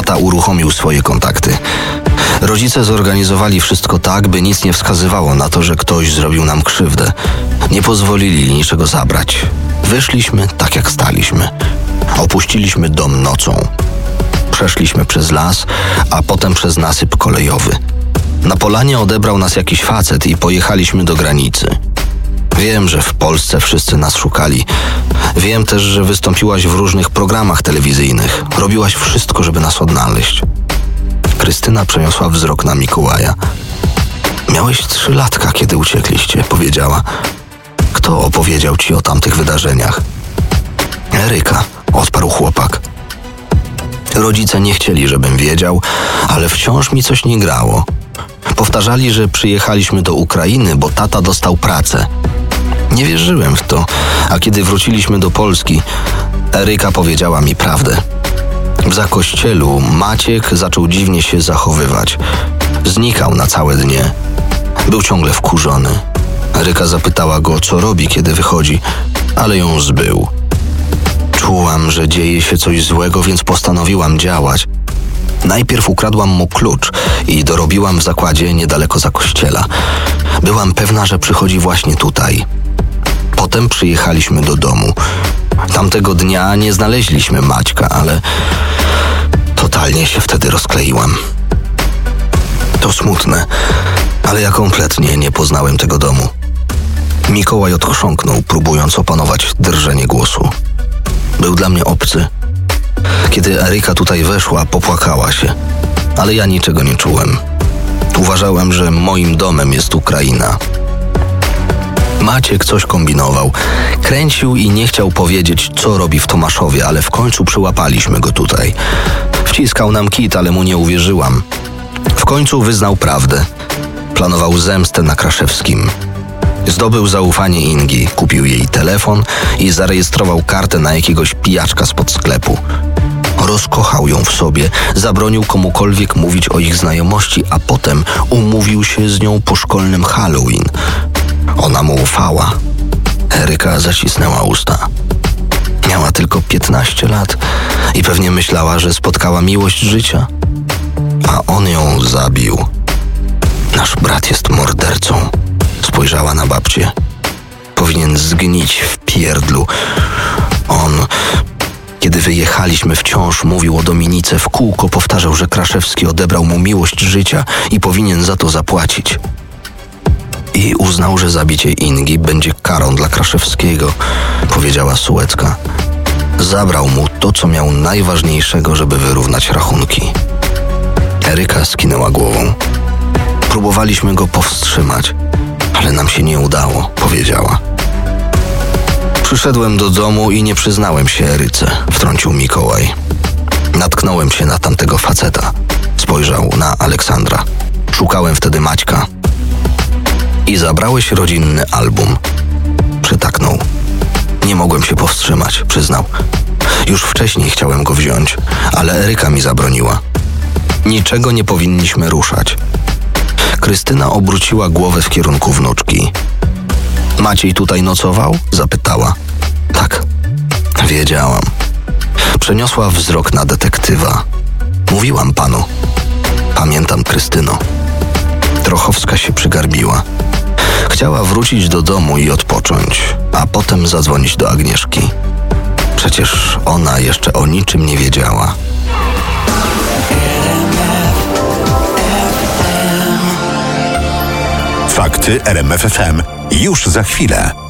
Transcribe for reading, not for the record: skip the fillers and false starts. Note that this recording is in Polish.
Tata uruchomił swoje kontakty. Rodzice zorganizowali wszystko tak, by nic nie wskazywało na to, że ktoś zrobił nam krzywdę. Nie pozwolili niczego zabrać. Wyszliśmy tak, jak staliśmy. Opuściliśmy dom nocą. Przeszliśmy przez las, a potem przez nasyp kolejowy. Na polanie odebrał nas jakiś facet i pojechaliśmy do granicy. Wiem, że w Polsce wszyscy nas szukali. Wiem też, że wystąpiłaś w różnych programach telewizyjnych. Robiłaś wszystko, żeby nas odnaleźć. Krystyna przeniosła wzrok na Mikołaja. Miałeś 3 latka, kiedy uciekliście, powiedziała. Kto opowiedział ci o tamtych wydarzeniach? Eryka, odparł chłopak. Rodzice nie chcieli, żebym wiedział, ale wciąż mi coś nie grało. Powtarzali, że przyjechaliśmy do Ukrainy, bo tata dostał pracę. Nie wierzyłem w to, a kiedy wróciliśmy do Polski, Eryka powiedziała mi prawdę. W Zakościelu Maciek zaczął dziwnie się zachowywać. Znikał na całe dnie. Był ciągle wkurzony. Eryka zapytała go, co robi, kiedy wychodzi, ale ją zbył. Czułam, że dzieje się coś złego, więc postanowiłam działać. Najpierw ukradłam mu klucz i dorobiłam w zakładzie niedaleko Zakościela. Byłam pewna, że przychodzi właśnie tutaj. Potem przyjechaliśmy do domu. Tamtego dnia nie znaleźliśmy Maćka, ale totalnie się wtedy rozkleiłam. To smutne, ale ja kompletnie nie poznałem tego domu. Mikołaj odchrząknął, próbując opanować drżenie głosu. Był dla mnie obcy. Kiedy Eryka tutaj weszła, popłakała się, ale ja niczego nie czułem. Uważałem, że moim domem jest Ukraina. Maciek coś kombinował. Kręcił i nie chciał powiedzieć, co robi w Tomaszowie, ale w końcu przyłapaliśmy go tutaj. Wciskał nam kit, ale mu nie uwierzyłam. W końcu wyznał prawdę. Planował zemstę na Kraszewskim. Zdobył zaufanie Ingi, kupił jej telefon i zarejestrował kartę na jakiegoś pijaczka spod sklepu. Rozkochał ją w sobie, zabronił komukolwiek mówić o ich znajomości, a potem umówił się z nią po szkolnym Halloween. Ona mu ufała. Eryka zacisnęła usta. Miała tylko 15 lat i pewnie myślała, że spotkała miłość życia. A on ją zabił. Nasz brat jest mordercą. Spojrzała na babcię. Powinien zgnić w pierdlu. On, kiedy wyjechaliśmy, wciąż mówił o Dominice. W kółko powtarzał, że Kraszewski odebrał mu miłość życia i powinien za to zapłacić. I uznał, że zabicie Ingi będzie karą dla Kraszewskiego, powiedziała Sułecka. Zabrał mu to, co miał najważniejszego, żeby wyrównać rachunki. Eryka skinęła głową. Próbowaliśmy go powstrzymać, ale nam się nie udało, powiedziała. Przyszedłem do domu i nie przyznałem się Eryce, wtrącił Mikołaj. Natknąłem się na tamtego faceta. Spojrzał na Aleksandra. Szukałem wtedy Maćka. I zabrałeś rodzinny album. Przytaknął. Nie mogłem się powstrzymać, przyznał. Już wcześniej chciałem go wziąć, ale Eryka mi zabroniła. Niczego nie powinniśmy ruszać. Krystyna obróciła głowę w kierunku wnuczki. Maciej tutaj nocował? Zapytała. Tak, wiedziałam. Przeniosła wzrok na detektywa. Mówiłam panu. Pamiętam, Krystyno. Trochowska się przygarbiła. Chciała wrócić do domu i odpocząć, a potem zadzwonić do Agnieszki. Przecież ona jeszcze o niczym nie wiedziała. Fakty RMF FM już za chwilę.